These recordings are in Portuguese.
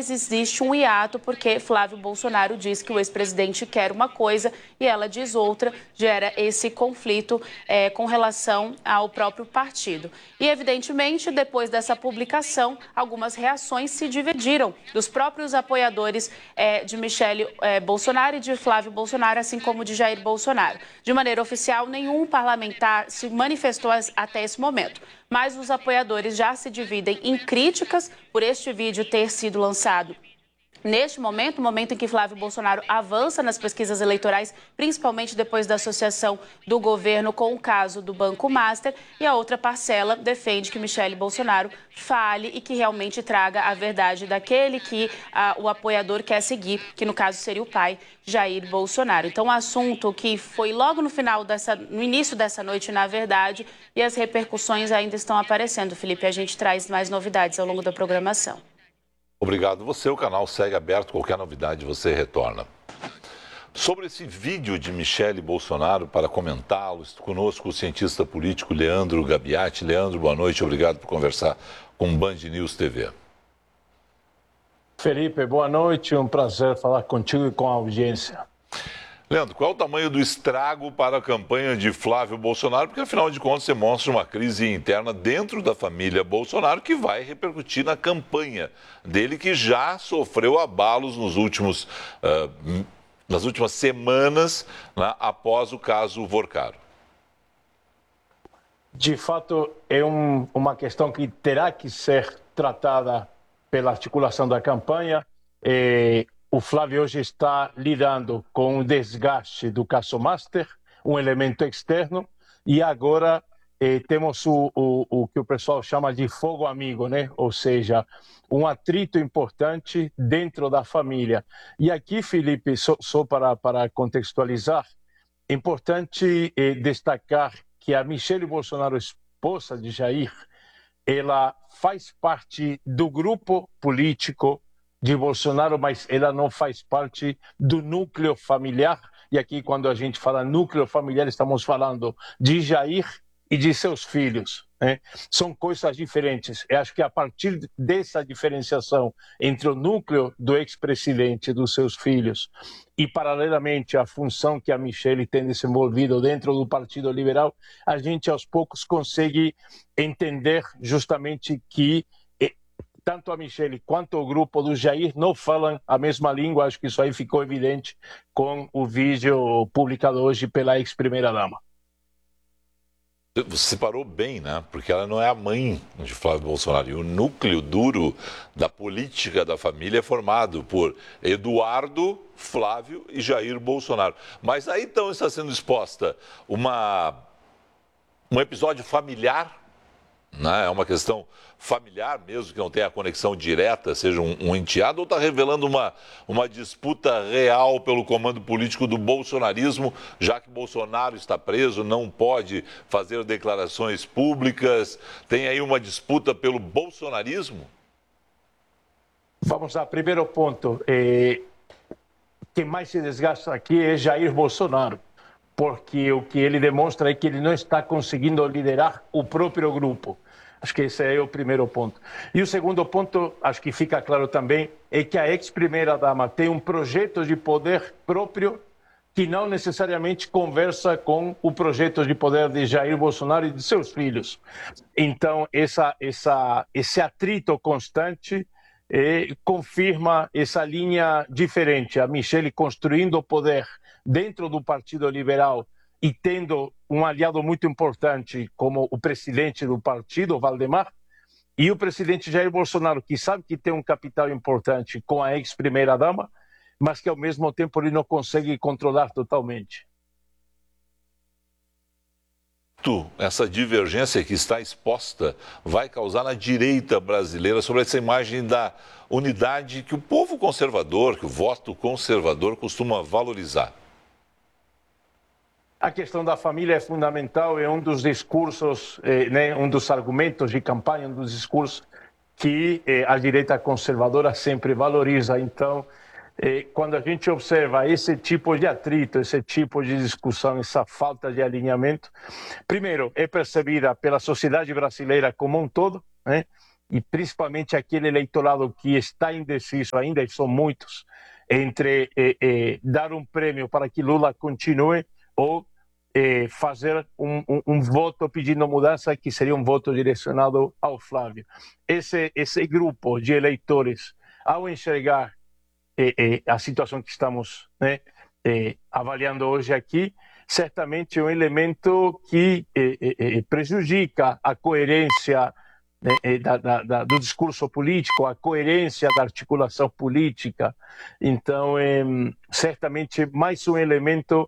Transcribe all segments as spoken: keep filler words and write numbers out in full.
mas existe um hiato porque Flávio Bolsonaro diz que o ex-presidente quer uma coisa e ela diz outra, gera esse conflito é, com relação ao próprio partido. E, evidentemente, depois dessa publicação, algumas reações se dividiram dos próprios apoiadores é, de Michele é, Bolsonaro e de Flávio Bolsonaro, assim como de Jair Bolsonaro. De maneira oficial, nenhum parlamentar se manifestou até esse momento, mas os apoiadores já se dividem em críticas por este vídeo ter sido lançado neste momento, o momento em que Flávio Bolsonaro avança nas pesquisas eleitorais, principalmente depois da associação do governo com o caso do Banco Master, e a outra parcela defende que Michele Bolsonaro fale e que realmente traga a verdade daquele que ah, o apoiador quer seguir, que no caso seria o pai, Jair Bolsonaro. Então, um assunto que foi logo no final dessa, no início dessa noite, na verdade, e as repercussões ainda estão aparecendo. Felipe, a gente traz mais novidades ao longo da programação. Obrigado. Você, o canal segue aberto, qualquer novidade você retorna. Sobre esse vídeo de Michele Bolsonaro, para comentá-lo, conosco o cientista político Leandro Gabiati. Leandro, boa noite, obrigado por conversar com Band News T V. Felipe, boa noite, um prazer falar contigo e com a audiência. Leandro, qual é o tamanho do estrago para a campanha de Flávio Bolsonaro? Porque, afinal de contas, você mostra uma crise interna dentro da família Bolsonaro que vai repercutir na campanha dele, que já sofreu abalos nos últimos, uh, nas últimas semanas, né, após o caso Vorcaro. De fato, é um, uma questão que terá que ser tratada pela articulação da campanha. E o Flávio hoje está lidando com o desgaste do caso Master, um elemento externo, e agora eh, temos o, o, o que o pessoal chama de fogo amigo, né? Ou seja, um atrito importante dentro da família. E aqui, Felipe, só, só para, para contextualizar, é importante eh, destacar que a Michele Bolsonaro, esposa de Jair, ela faz parte do grupo político de Bolsonaro, mas ela não faz parte do núcleo familiar. E aqui, quando a gente fala núcleo familiar, estamos falando de Jair e de seus filhos, né? São coisas diferentes. Eu acho que a partir dessa diferenciação entre o núcleo do ex-presidente e dos seus filhos e, paralelamente, a função que a Michele tem desenvolvido dentro do Partido Liberal, a gente, aos poucos, consegue entender justamente que tanto a Michele quanto o grupo do Jair não falam a mesma língua. Acho que isso aí ficou evidente com o vídeo publicado hoje pela ex-primeira-dama. Você separou bem, né? Porque ela não é a mãe de Flávio Bolsonaro. E o núcleo duro da política da família é formado por Eduardo, Flávio e Jair Bolsonaro. Mas aí então está sendo exposta uma, um episódio familiar, né? É uma questão familiar mesmo, que não tenha conexão direta, seja um, um enteado, ou está revelando uma, uma disputa real pelo comando político do bolsonarismo, já que Bolsonaro está preso, não pode fazer declarações públicas, tem aí uma disputa pelo bolsonarismo? Vamos lá, primeiro ponto, eh, quem mais se desgasta aqui é Jair Bolsonaro, porque o que ele demonstra é que ele não está conseguindo liderar o próprio grupo. Acho que esse é o primeiro ponto. E o segundo ponto, acho que fica claro também, é que a ex-primeira-dama tem um projeto de poder próprio que não necessariamente conversa com o projeto de poder de Jair Bolsonaro e de seus filhos. Então, essa, essa, esse atrito constante eh, confirma essa linha diferente. A Michele construindo o poder dentro do Partido Liberal e tendo um aliado muito importante como o presidente do partido, Valdemar, e o presidente Jair Bolsonaro, que sabe que tem um capital importante com a ex-primeira-dama, mas que ao mesmo tempo ele não consegue controlar totalmente. Essa divergência que está exposta vai causar na direita brasileira sobre essa imagem da unidade que o povo conservador, que o voto conservador costuma valorizar. A questão da família é fundamental, é um dos discursos, eh, né, um dos argumentos de campanha, um dos discursos que eh, a direita conservadora sempre valoriza. Então, eh, quando a gente observa esse tipo de atrito, esse tipo de discussão, essa falta de alinhamento, primeiro, é percebida pela sociedade brasileira como um todo, né? e principalmente aquele eleitorado que está indeciso ainda, e são muitos, entre eh, eh, dar um prêmio para que Lula continue ou eh, fazer um, um, um voto pedindo mudança, que seria um voto direcionado ao Flávio. Esse, esse grupo de eleitores, ao enxergar eh, eh, a situação que estamos, né, eh, avaliando hoje aqui, certamente é um elemento que eh, eh, prejudica a coerência eh, da, da, da, do discurso político, a coerência da articulação política. Então, eh, certamente mais um elemento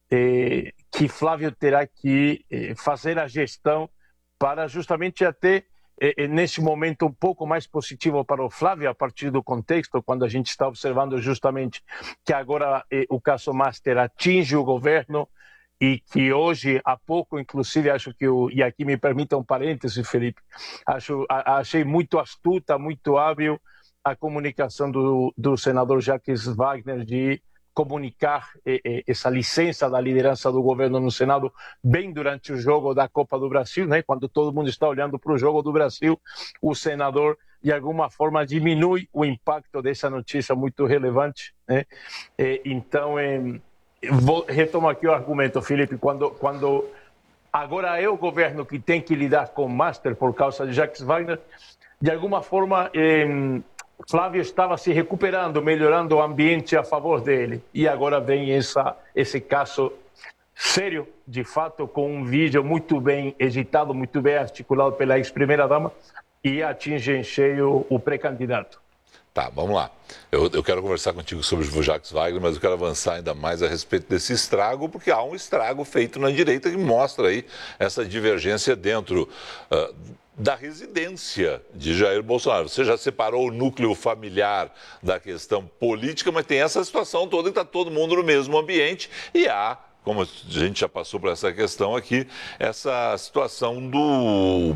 eh, que Flávio terá que eh, fazer a gestão para justamente até eh, nesse momento um pouco mais positivo para o Flávio, a partir do contexto, quando a gente está observando justamente que agora eh, o caso Master atinge o governo, e que hoje, há pouco, inclusive, acho que, o, e aqui me permita um parêntese, Felipe, acho, a, achei muito astuta, muito hábil a comunicação do, do senador Jacques Wagner de comunicar eh, eh, essa licença da liderança do governo no Senado bem durante o jogo da Copa do Brasil, né? Quando todo mundo está olhando para o jogo do Brasil, o senador, de alguma forma, diminui o impacto dessa notícia muito relevante, né? Eh, então, eh, vou retomar aqui o argumento, Felipe, quando, quando agora é o governo que tem que lidar com o Master por causa de Jacques Wagner, de alguma forma, eh, Flávio estava se recuperando, melhorando o ambiente a favor dele, e agora vem essa, esse caso sério, de fato, com um vídeo muito bem editado, muito bem articulado pela ex-primeira-dama, e atinge em cheio o pré-candidato. Tá, vamos lá. Eu, eu quero conversar contigo sobre o Jacques Wagner, mas eu quero avançar ainda mais a respeito desse estrago, porque há um estrago feito na direita que mostra aí essa divergência dentro uh, da residência de Jair Bolsonaro. Você já separou o núcleo familiar da questão política, mas tem essa situação toda que está todo mundo no mesmo ambiente e há, como a gente já passou por essa questão aqui, essa situação do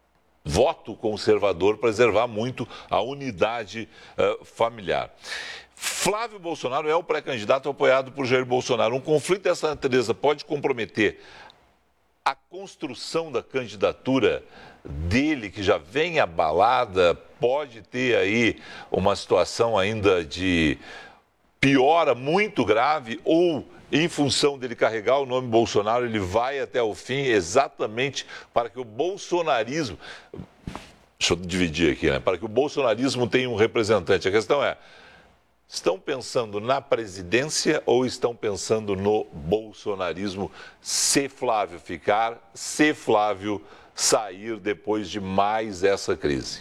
voto conservador, preservar muito a unidade uh, familiar. Flávio Bolsonaro é o pré-candidato apoiado por Jair Bolsonaro. Um conflito dessa natureza pode comprometer a construção da candidatura dele, que já vem abalada, pode ter aí uma situação ainda de piora muito grave, ou em função dele carregar o nome Bolsonaro, ele vai até o fim exatamente para que o bolsonarismo, deixa eu dividir aqui, né? Para que o bolsonarismo tenha um representante. A questão é, estão pensando na presidência ou estão pensando no bolsonarismo, se Flávio ficar, se Flávio sair depois de mais essa crise?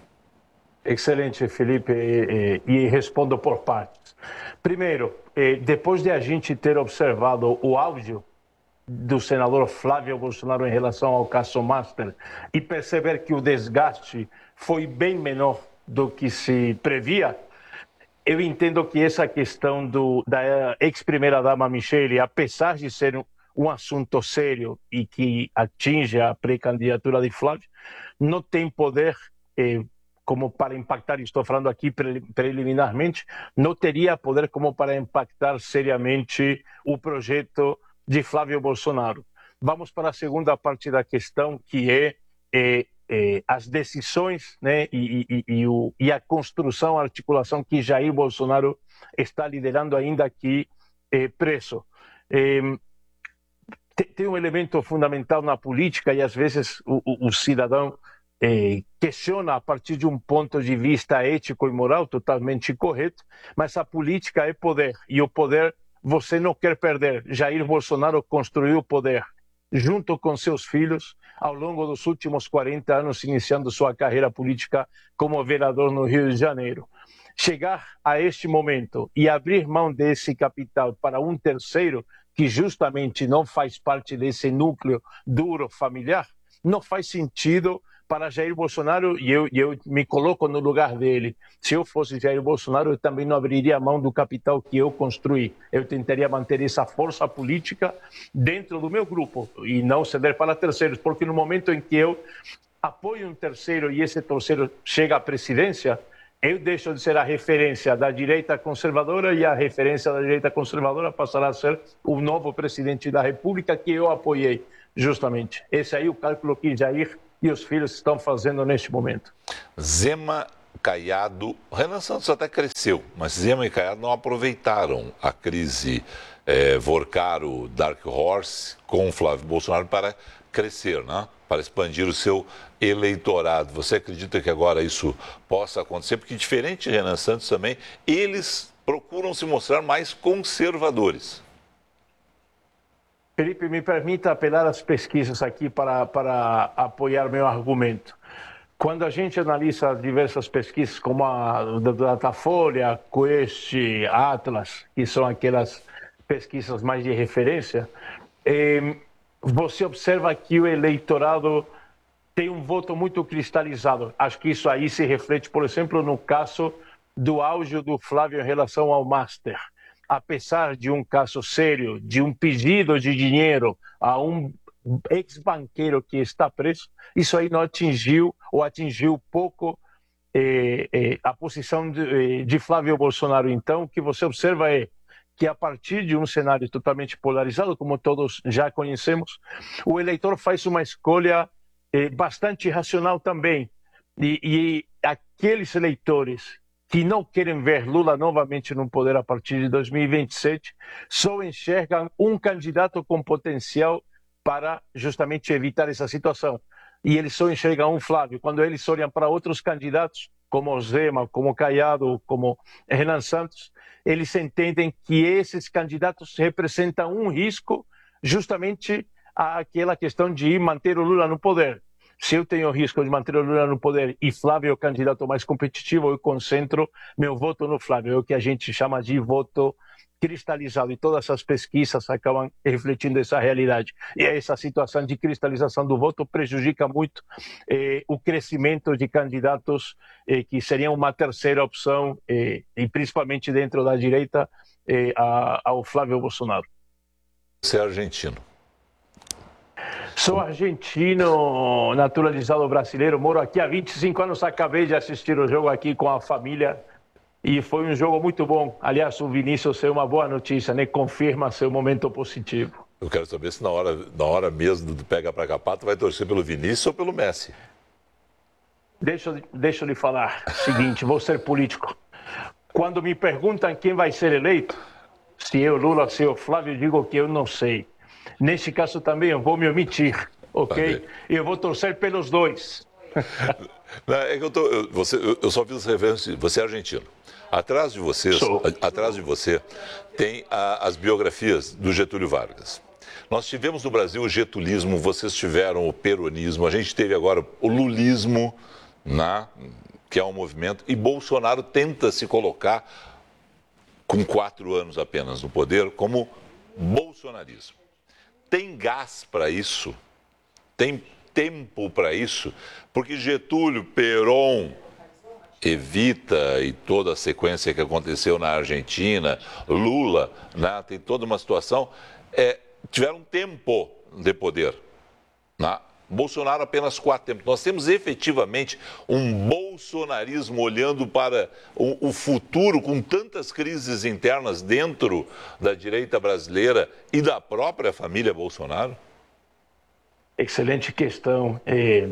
Excelente, Felipe, e, e, e respondo por partes. Primeiro, depois de a gente ter observado o áudio do senador Flávio Bolsonaro em relação ao caso Master e perceber que o desgaste foi bem menor do que se previa, eu entendo que essa questão do, da ex-primeira-dama Michele, apesar de ser um, um assunto sério e que atinge a pré-candidatura de Flávio, não tem poder eh, como para impactar, estou falando aqui preliminarmente, não teria poder como para impactar seriamente o projeto de Flávio Bolsonaro. Vamos para a segunda parte da questão, que é, é, é as decisões, né, e, e, e, o, e a construção, a articulação que Jair Bolsonaro está liderando ainda aqui é, preso. É, tem um elemento fundamental na política e às vezes o, o, o cidadão Eh, questiona a partir de um ponto de vista ético e moral totalmente correto, mas a política é poder, e o poder você não quer perder. Jair Bolsonaro construiu o poder junto com seus filhos ao longo dos últimos quarenta anos, iniciando sua carreira política como vereador no Rio de Janeiro. Chegar a este momento e abrir mão desse capital para um terceiro, que justamente não faz parte desse núcleo duro familiar, não faz sentido para Jair Bolsonaro, e eu, eu me coloco no lugar dele. Se eu fosse Jair Bolsonaro, eu também não abriria a mão do capital que eu construí. Eu tentaria manter essa força política dentro do meu grupo e não ceder para terceiros, porque no momento em que eu apoio um terceiro e esse terceiro chega à presidência, eu deixo de ser a referência da direita conservadora e a referência da direita conservadora passará a ser o novo presidente da República que eu apoiei, justamente. Esse aí é o cálculo que Jair e os filhos estão fazendo neste momento. Zema, Caiado, Renan Santos até cresceu, mas Zema e Caiado não aproveitaram a crise é, Vorcaro, Dark Horse com Flávio Bolsonaro para crescer, né? Para expandir o seu eleitorado. Você acredita que agora isso possa acontecer? Porque diferente de Renan Santos também, eles procuram se mostrar mais conservadores. Felipe, me permita apelar às pesquisas aqui para, para apoiar meu argumento. Quando a gente analisa diversas pesquisas, como a da Datafolha, Quest, Atlas, que são aquelas pesquisas mais de referência, eh, você observa que o eleitorado tem um voto muito cristalizado. Acho que isso aí se reflete, por exemplo, no caso do auge do Flávio em relação ao Master. Apesar de um caso sério, de um pedido de dinheiro a um ex-banqueiro que está preso, isso aí não atingiu ou atingiu pouco eh, eh, a posição de, de Flávio Bolsonaro. Então, o que você observa é que a partir de um cenário totalmente polarizado, como todos já conhecemos, o eleitor faz uma escolha eh, bastante racional também. E, e aqueles eleitores que não querem ver Lula novamente no poder a partir de dois mil e vinte e sete, só enxergam um candidato com potencial para justamente evitar essa situação. E eles só enxergam um Flávio. Quando eles olham para outros candidatos, como Zema, como Caiado, como Renan Santos, eles entendem que esses candidatos representam um risco justamente àquela questão de manter o Lula no poder. Se eu tenho o risco de manter o Lula no poder e Flávio é o candidato mais competitivo, eu concentro meu voto no Flávio. É o que a gente chama de voto cristalizado. E todas as pesquisas acabam refletindo essa realidade. E essa situação de cristalização do voto prejudica muito eh, o crescimento de candidatos eh, que seriam uma terceira opção, eh, e principalmente dentro da direita, eh, a, ao Flávio Bolsonaro. Você é argentino. Sou argentino, naturalizado brasileiro, moro aqui há vinte e cinco anos, acabei de assistir o jogo aqui com a família e foi um jogo muito bom. Aliás, o Vinícius é uma boa notícia, né? Confirma seu momento positivo. Eu quero saber se na hora, na hora mesmo do pega pra capar, tu vai torcer pelo Vinícius ou pelo Messi? Deixa, deixa eu lhe falar o seguinte, vou ser político. Quando me perguntam quem vai ser eleito, se eu Lula, se eu Flávio, eu digo que eu não sei. Nesse caso também eu vou me omitir, ok? Eu vou torcer pelos dois. Não, é que eu, tô, eu, você, eu, eu só fiz referência, você é argentino. Atrás de vocês, a, atrás de você, tem a, as biografias do Getúlio Vargas. Nós tivemos no Brasil o getulismo, vocês tiveram o peronismo, a gente teve agora o lulismo, né, que é um movimento, e Bolsonaro tenta se colocar, com quatro anos apenas no poder, como bolsonarismo. Tem gás para isso? Tem tempo para isso? Porque Getúlio, Perón, Evita e toda a sequência que aconteceu na Argentina, Lula, né, tem toda uma situação, é, tiveram tempo de poder. Né? Bolsonaro apenas quatro tempos. Nós temos efetivamente um bolsonarismo olhando para o, o futuro com tantas crises internas dentro da direita brasileira e da própria família Bolsonaro? Excelente questão. É,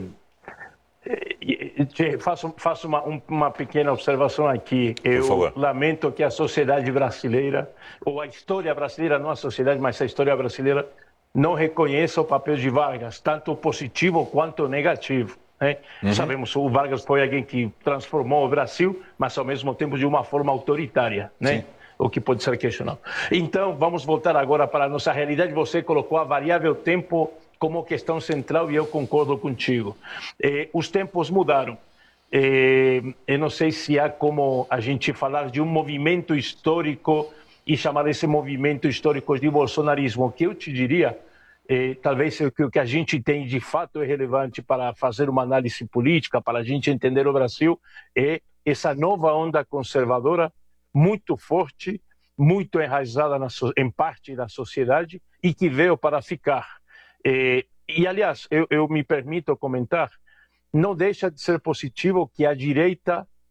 é, faço faço uma, uma pequena observação aqui. Eu lamento que a sociedade brasileira, ou a história brasileira, não a sociedade, mas a história brasileira, não reconheça o papel de Vargas, tanto positivo quanto negativo. Né? Uhum. Sabemos que o Vargas foi alguém que transformou o Brasil, mas ao mesmo tempo de uma forma autoritária, né? O que pode ser questionado. Então, vamos voltar agora para a nossa realidade. Você colocou a variável tempo como questão central e eu concordo contigo. Eh, os tempos mudaram. Eh, eu não sei se há como a gente falar de um movimento histórico e chamar esse movimento histórico de bolsonarismo. O que eu te diria, eh, talvez o que a gente tem de fato é relevante para fazer uma análise política, para a gente entender o Brasil, é essa nova onda conservadora muito forte, muito enraizada na, em parte da sociedade e que veio para ficar. Eh, e, aliás, eu, eu me permito comentar, não deixa de ser positivo que a direita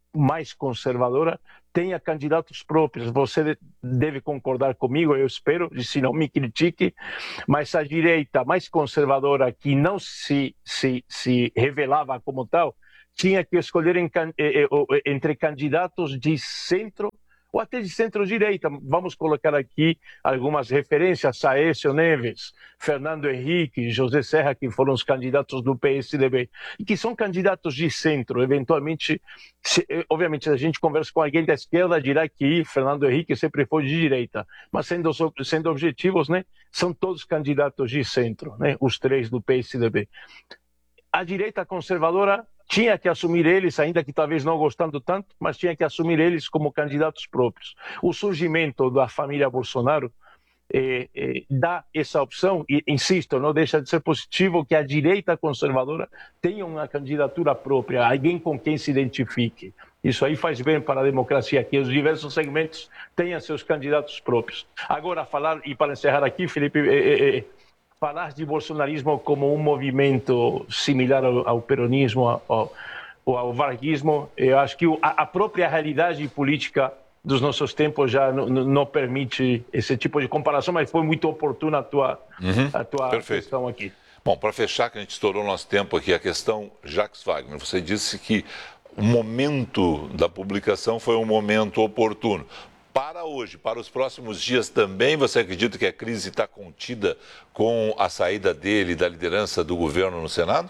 mais conservadora tenha candidatos próprios. Você deve concordar comigo, eu espero, e se não me critique, mas a direita mais conservadora, que não se, se, se revelava como tal, tinha que escolher em, entre candidatos de centro ou até de centro-direita. Vamos colocar aqui algumas referências: Aécio Neves, Fernando Henrique, José Serra, que foram os candidatos do P S D B, e que são candidatos de centro. Eventualmente, se, obviamente, se a gente conversa com alguém da esquerda, dirá que Fernando Henrique sempre foi de direita, mas sendo, sendo objetivos, né, são todos candidatos de centro, né, os três do P S D B. A direita conservadora tinha que assumir eles, ainda que talvez não gostando tanto, mas tinha que assumir eles como candidatos próprios. O surgimento da família Bolsonaro eh, eh, dá essa opção, e insisto, não deixa de ser positivo que a direita conservadora tenha uma candidatura própria, alguém com quem se identifique. Isso aí faz bem para a democracia, que os diversos segmentos tenham seus candidatos próprios. Agora, falar, e para encerrar aqui, Felipe, eh, eh, falar de bolsonarismo como um movimento similar ao, ao peronismo ao, ou ao varguismo, eu acho que a, a própria realidade política dos nossos tempos já não, não permite esse tipo de comparação, mas foi muito oportuna a tua, uhum, a tua questão aqui. Bom, para fechar, que a gente estourou nosso tempo aqui, a questão Jacques Wagner. Você disse que o momento da publicação foi um momento oportuno. Para hoje, para os próximos dias também, você acredita que a crise está contida com a saída dele da liderança do governo no Senado?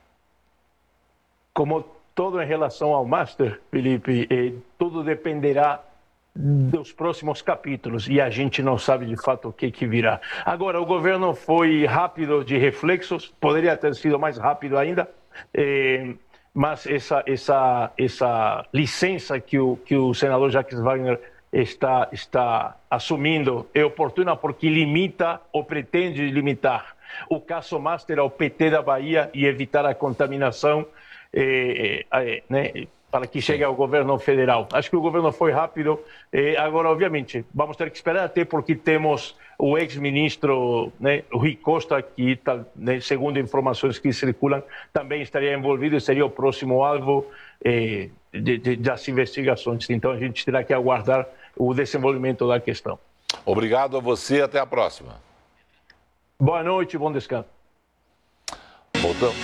Como tudo em relação ao Master, Felipe, eh, tudo dependerá dos próximos capítulos e a gente não sabe de fato o que, que virá. Agora, o governo foi rápido de reflexos, poderia ter sido mais rápido ainda, eh, mas essa, essa, essa licença que o, que o senador Jacques Wagner está, está assumindo é oportuna porque limita ou pretende limitar o caso Master ao P T da Bahia e evitar a contaminação eh, eh, né, para que chegue ao governo federal. Acho que o governo foi rápido. Eh, agora, obviamente, vamos ter que esperar, até porque temos o ex-ministro, né, Rui Costa, que, tá, né, segundo informações que circulam, também estaria envolvido e seria o próximo alvo eh, de, de, das investigações. Então, a gente terá que aguardar o desenvolvimento da questão. Obrigado a você, até a próxima. Boa noite, bom descanso. Voltamos.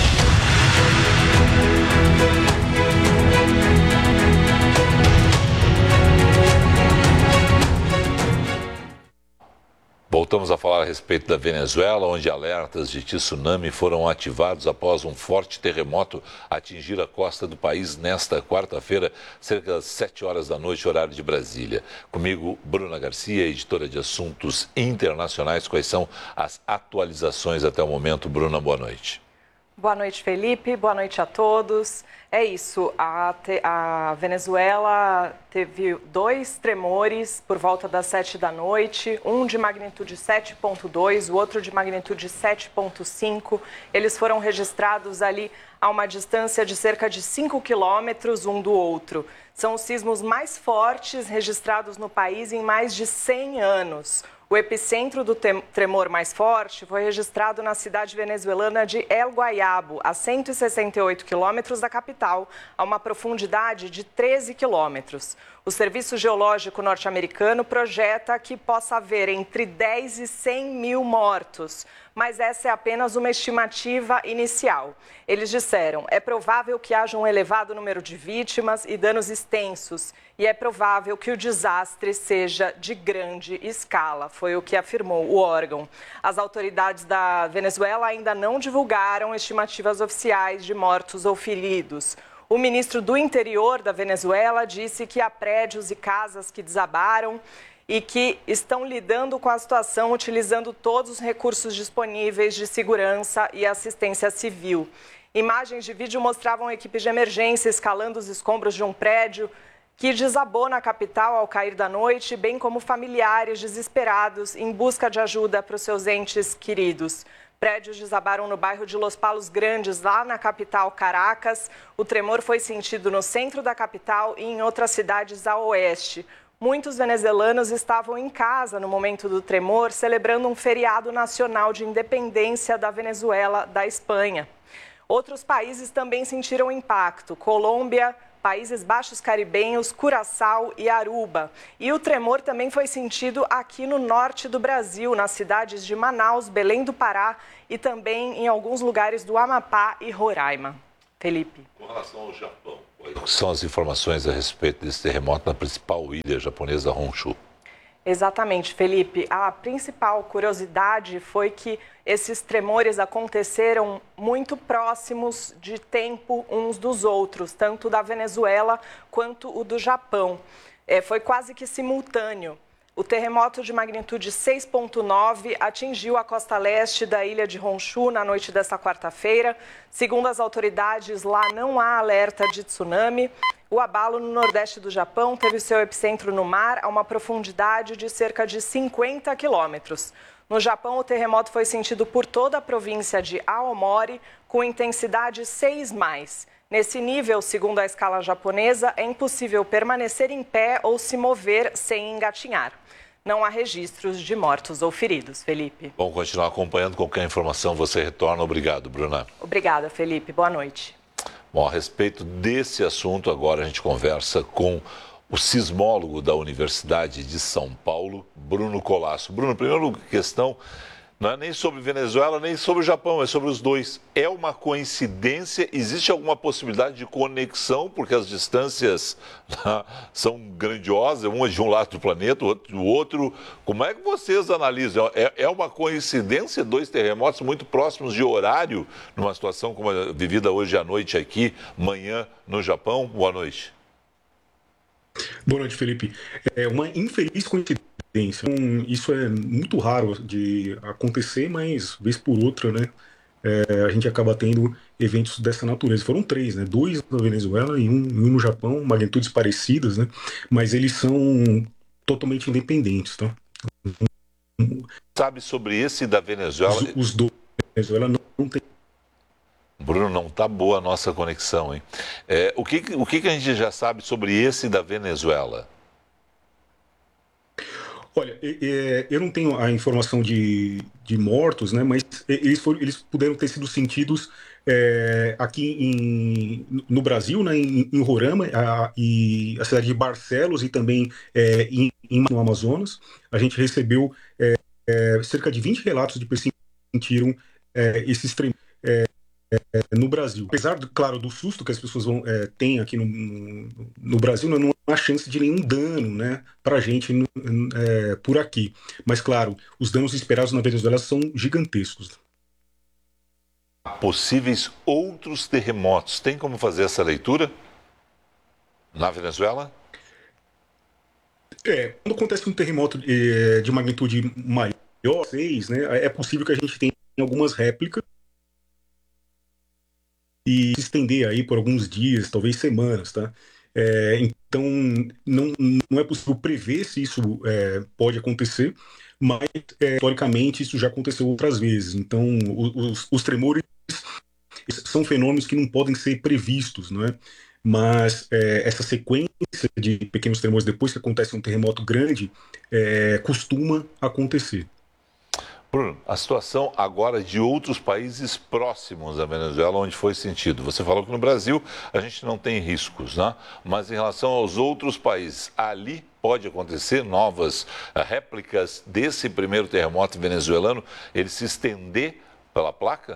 Voltamos a falar a respeito da Venezuela, onde alertas de tsunami foram ativados após um forte terremoto atingir a costa do país nesta quarta-feira, cerca das sete horas da noite, horário de Brasília. Comigo, Bruna Garcia, editora de assuntos internacionais. Quais são as atualizações até o momento? Bruna, boa noite. Boa noite, Felipe. Boa noite a todos. É isso, a, te, a Venezuela teve dois tremores por volta das sete da noite, um de magnitude sete ponto dois, o outro de magnitude sete ponto cinco. Eles foram registrados ali a uma distância de cerca de cinco quilômetros um do outro. São os sismos mais fortes registrados no país em mais de cem anos. O epicentro do tremor mais forte foi registrado na cidade venezuelana de El Guayabo, a cento e sessenta e oito quilômetros da capital, a uma profundidade de treze quilômetros. O Serviço Geológico norte-americano projeta que possa haver entre dez e cem mil mortos, mas essa é apenas uma estimativa inicial. Eles disseram, é provável que haja um elevado número de vítimas e danos extensos, e é provável que o desastre seja de grande escala, foi o que afirmou o órgão. As autoridades da Venezuela ainda não divulgaram estimativas oficiais de mortos ou feridos. O ministro do Interior da Venezuela disse que há prédios e casas que desabaram e que estão lidando com a situação utilizando todos os recursos disponíveis de segurança e assistência civil. Imagens de vídeo mostravam equipes de emergência escalando os escombros de um prédio que desabou na capital ao cair da noite, bem como familiares desesperados em busca de ajuda para os seus entes queridos. Prédios desabaram no bairro de Los Palos Grandes, lá na capital Caracas. O tremor foi sentido no centro da capital e em outras cidades a oeste. Muitos venezuelanos estavam em casa no momento do tremor, celebrando um feriado nacional de independência da Venezuela da Espanha. Outros países também sentiram impacto. Colômbia, Países Baixos Caribenhos, Curaçao e Aruba. E o tremor também foi sentido aqui no norte do Brasil, nas cidades de Manaus, Belém do Pará e também em alguns lugares do Amapá e Roraima. Felipe. Com relação ao Japão, quais são as informações a respeito desse terremoto na principal ilha japonesa, Honshu? Exatamente, Felipe. A principal curiosidade foi que esses tremores aconteceram muito próximos de tempo uns dos outros, tanto da Venezuela quanto o do Japão. É, foi quase que simultâneo. O terremoto de magnitude seis ponto nove atingiu a costa leste da ilha de Honshu na noite desta quarta-feira. Segundo as autoridades, lá não há alerta de tsunami. O abalo no nordeste do Japão teve seu epicentro no mar a uma profundidade de cerca de cinquenta quilômetros. No Japão, o terremoto foi sentido por toda a província de Aomori, com intensidade seis mais. Nesse nível, segundo a escala japonesa, é impossível permanecer em pé ou se mover sem engatinhar. Não há registros de mortos ou feridos, Felipe. Vamos continuar acompanhando. Qualquer informação você retorna. Obrigado, Bruna. Obrigada, Felipe. Boa noite. Bom, a respeito desse assunto, agora a gente conversa com o sismólogo da Universidade de São Paulo, Bruno Colasso. Bruno, primeira questão, não é nem sobre Venezuela, nem sobre o Japão, é sobre os dois. É uma coincidência? Existe alguma possibilidade de conexão, porque as distâncias são grandiosas, uma de um lado do planeta, outra do outro. Como é que vocês analisam? É, é uma coincidência dois terremotos muito próximos de horário, numa situação como a vivida hoje à noite aqui, manhã no Japão? Boa noite. Boa noite, Felipe. É uma infeliz coincidência. Isso é muito raro de acontecer, mas vez por outra, né, é, a gente acaba tendo eventos dessa natureza. Foram três, né, dois na Venezuela e um, e um no Japão, magnitudes parecidas, né, mas eles são totalmente independentes, tá? Sabe sobre esse da Venezuela? Os, os dois da Venezuela não, não tem. Bruno, não está boa a nossa conexão, hein? É, o que, o que a gente já sabe sobre esse da Venezuela? Olha, eu não tenho a informação de, de mortos, né? Mas eles, foram, eles puderam ter sido sentidos é, aqui em, no Brasil, né? Em, em Roraima, a, e a cidade de Barcelos e também é, em, em, no Amazonas. A gente recebeu é, é, cerca de vinte relatos de pessoas que sentiram é, esses tremores. É, É, no Brasil. Apesar, do, claro, do susto que as pessoas vão, é, têm aqui no, no, no Brasil, não, não há chance de nenhum dano, né, para a gente no, é, por aqui. Mas, claro, os danos esperados na Venezuela são gigantescos. Possíveis outros terremotos. Tem como fazer essa leitura na Venezuela? É, quando acontece um terremoto é, de magnitude maior, seis, né, é possível que a gente tenha algumas réplicas e se estender aí por alguns dias, talvez semanas, tá? É, então, não, não é possível prever se isso é, pode acontecer, mas, é, historicamente, isso já aconteceu outras vezes. Então, os, os tremores são fenômenos que não podem ser previstos, não é? Mas é, essa sequência de pequenos tremores depois que acontece um terremoto grande é, costuma acontecer. Bruno, a situação agora de outros países próximos à Venezuela, onde foi sentido. Você falou que no Brasil a gente não tem riscos, né? Mas em relação aos outros países, ali pode acontecer novas réplicas desse primeiro terremoto venezuelano, ele se estender pela placa?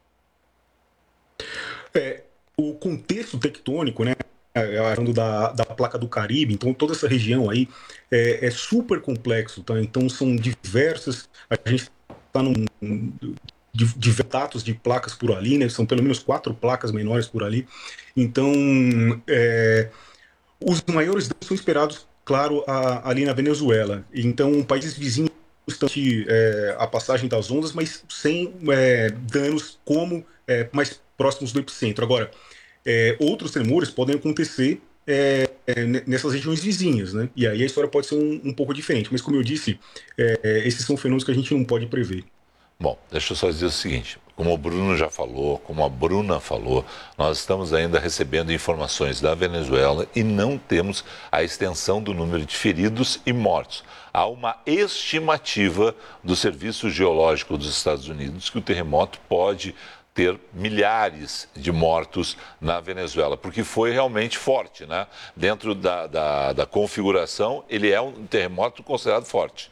É, o contexto tectônico, né? Falando da, da placa do Caribe, então toda essa região aí é, é super complexo, tá? Então são diversas. A gente está num de, de dados de placas por ali, né? São pelo menos quatro placas menores por ali. Então, é, os maiores danos são esperados, claro, a, ali na Venezuela. Então, países vizinhos estão é, a passagem das ondas, mas sem é, danos como é, mais próximos do epicentro. Agora, é, outros tremores podem acontecer É, é, nessas regiões vizinhas, né? E aí a história pode ser um, um pouco diferente. Mas, como eu disse, é, esses são fenômenos que a gente não pode prever. Bom, deixa eu só dizer o seguinte, como o Bruno já falou, como a Bruna falou, nós estamos ainda recebendo informações da Venezuela e não temos a extensão do número de feridos e mortos. Há uma estimativa do Serviço Geológico dos Estados Unidos que o terremoto pode ter milhares de mortos na Venezuela, porque foi realmente forte, né? Dentro da, da, da configuração, ele é um terremoto considerado forte.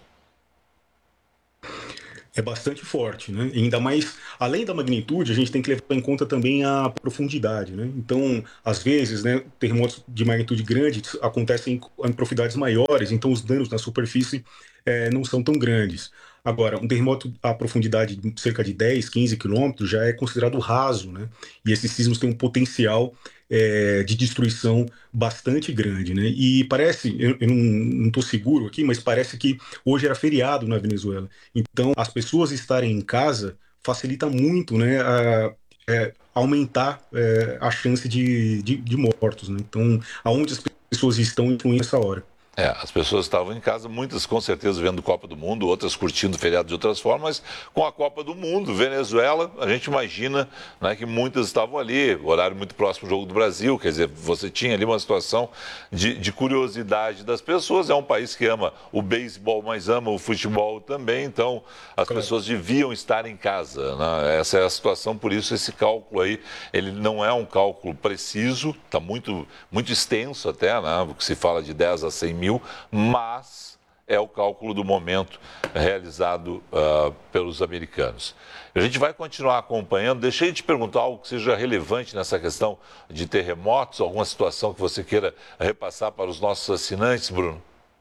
É bastante forte, né? E ainda mais, além da magnitude, a gente tem que levar em conta também a profundidade, né? Então, às vezes, né, terremotos de magnitude grande acontecem em profundidades maiores, então os danos na superfície é, não são tão grandes. Agora, um terremoto a profundidade de cerca de dez, quinze quilômetros já é considerado raso, né? E esses sismos têm um potencial é, de destruição bastante grande, né? E parece, eu, eu não estou seguro aqui, mas parece que hoje era feriado na Venezuela. Então, as pessoas estarem em casa facilita muito, né, a, é, aumentar é, a chance de, de, de mortos, né? Então, aonde as pessoas estão influindo nessa hora. É, as pessoas estavam em casa, muitas com certeza vendo Copa do Mundo, outras curtindo feriado de outras formas, com a Copa do Mundo, Venezuela, a gente imagina, né, que muitas estavam ali, horário muito próximo do Jogo do Brasil, quer dizer, você tinha ali uma situação de, de curiosidade das pessoas, é um país que ama o beisebol, mas ama o futebol também, então as claro. pessoas deviam estar em casa, né? Essa é a situação, por isso esse cálculo aí, ele não é um cálculo preciso, está muito, muito extenso até, né, porque se fala de dez a cem mil, mas é o cálculo do momento realizado uh, pelos americanos. A gente vai continuar acompanhando. Deixei de te perguntar algo que seja relevante nessa questão de terremotos, alguma situação que você queira repassar para os nossos assinantes, Bruno?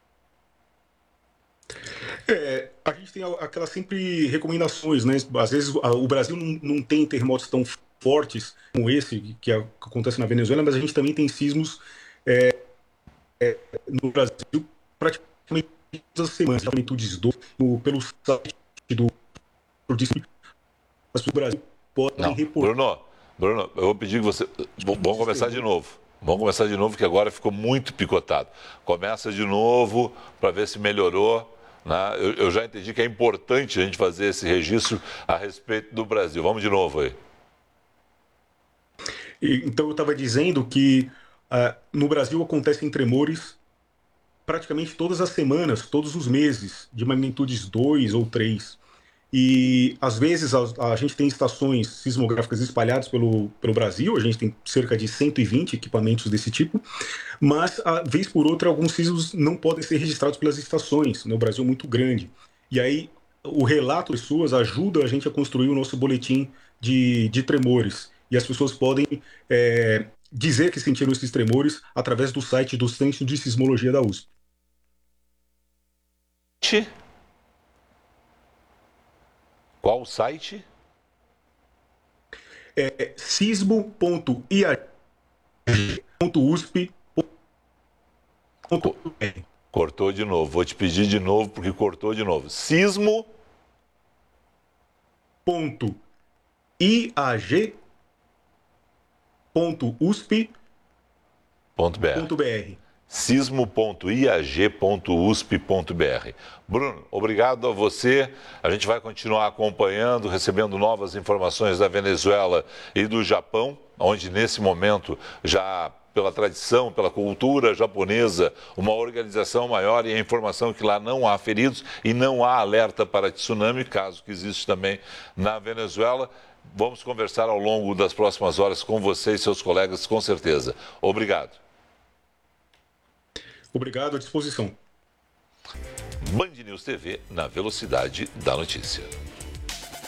É, a gente tem aquelas sempre recomendações, né? Às vezes o Brasil não, não tem terremotos tão fortes como esse que acontece na Venezuela, mas a gente também tem sismos é, É, no Brasil, praticamente todas as semanas, magnitudes dois, pelo site do o Brasil podem reportar. Bruno, Bruno, eu vou pedir que você. Vamos começar de novo. Vamos começar de novo, que agora ficou muito picotado. Começa de novo para ver se melhorou. Né? Eu, eu já entendi que é importante a gente fazer esse registro a respeito do Brasil. Vamos de novo aí. E, então, eu estava dizendo que Uh, no Brasil acontecem tremores praticamente todas as semanas, todos os meses, de magnitudes dois ou três. E às vezes a, a gente tem estações sismográficas espalhadas pelo, pelo Brasil, a gente tem cerca de cento e vinte equipamentos desse tipo, mas, a vez por outra, alguns sismos não podem ser registrados pelas estações, no Brasil é muito grande. E aí o relato das pessoas ajuda a gente a construir o nosso boletim de, de tremores. E as pessoas podem é, dizer que sentiram esses tremores através do site do Centro de Sismologia da U S P. Qual o site? É sismo ponto i a g ponto u s p ponto b r. Cortou de novo. Vou te pedir de novo porque cortou de novo. Sismo ponto i a g ponto u s p ponto b r. sismo ponto i a g ponto u s p ponto b r. Bruno, obrigado a você. A gente vai continuar acompanhando, recebendo novas informações da Venezuela e do Japão, onde nesse momento já pela tradição, pela cultura japonesa, uma organização maior e a informação que lá não há feridos e não há alerta para tsunami, caso que existe também na Venezuela. Vamos conversar ao longo das próximas horas com você e seus colegas, com certeza. Obrigado. Obrigado, à disposição. Band News T V, na velocidade da notícia.